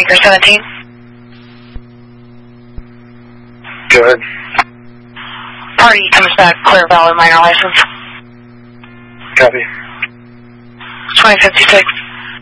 Baker 17. Good. Party comes back, clear valid minor license. Copy. 2056.